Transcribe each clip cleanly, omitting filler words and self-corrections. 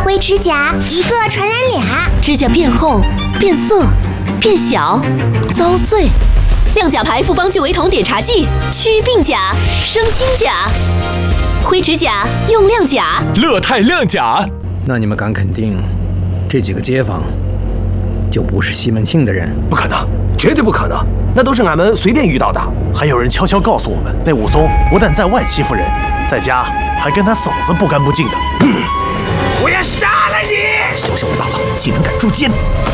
灰指甲，一个传染俩。 指甲变厚、变色、变小、遭碎。亮甲牌复方聚维酮碘茶剂，祛病甲，生新甲。灰指甲用亮甲， 乐泰亮甲。 那你们敢肯定，这几个街坊就不是西门庆的人？ 不可能，绝对不可能，那都是俺们随便遇到的。还有人悄悄告诉我们，那武松不但在外欺负人，在家还跟他嫂子不干不净的。我要杀了你！ 小小的大佬竟然敢捉奸！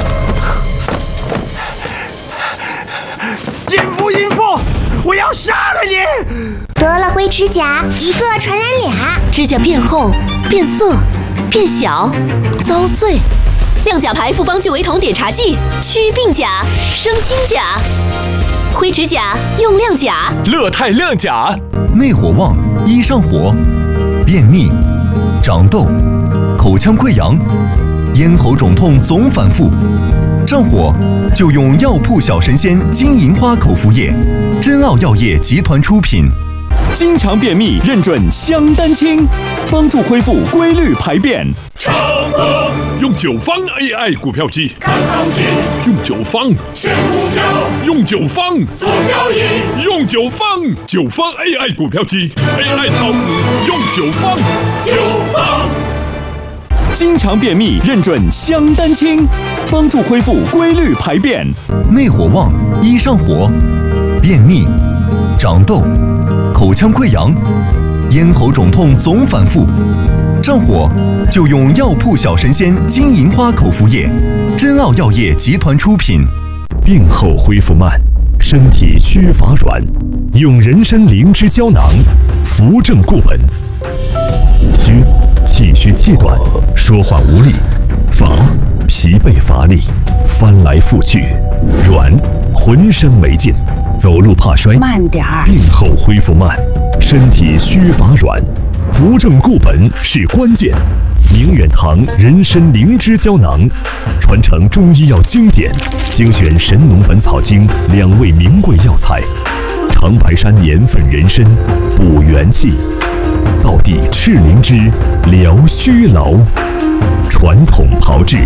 淫妇！我要杀了你！ 得了灰指甲，一个传染俩。 指甲变厚、变色、变小、遭碎。亮甲牌复方聚维酮碘茶剂，祛病甲，生新甲。灰指甲用亮甲， 乐泰亮甲。 内火旺，一上火，便秘、长痘、口腔溃疡、咽喉肿痛总反复。上火就用药铺小神仙金银花口服液，真奥药业集团出品。 经常便秘认准香丹清，帮助恢复规律排便。 成功！用9方 AI 股票机看行情，用9方选股票，用9方做交易，用9方AI 股票机 AI 炒股，用9方。 经常便秘认准香丹清，帮助恢复规律排便。 内火旺，一上火，便秘、长痘、口腔溃疡、咽喉肿痛总反复。上火就用药铺小神仙金银花口服液，真奥药业集团出品。 病后恢复慢，身体缺乏软，用人参灵芝胶囊，扶正固本。虚，气虚气短，说话无力；乏，疲惫乏力，翻来覆去；软，浑身没劲，走路怕摔。 慢点儿。 病后恢复慢，身体虚乏软，扶正固本是关键。明远堂人参灵芝胶囊，传承中医药经典，精选《神农本草经》2味名贵药材，长白山年份人参补元气，道地赤灵芝疗虚劳，传统炮制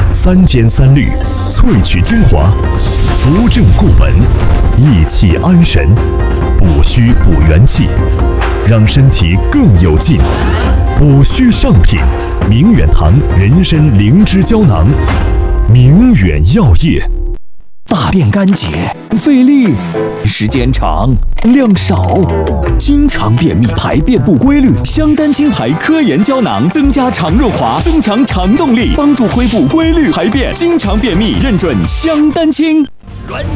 3煎3滤，萃取精华，扶正固本，益气安神，补虚补元气，让身体更有劲。补虚上品，明远堂人参灵芝胶囊，明远药业。 大便干结，费力，时间长，量少，经常便秘，排便不规律。 香丹清牌科研胶囊增加肠润滑，增强肠动力，帮助恢复规律排便。经常便秘认准香丹清。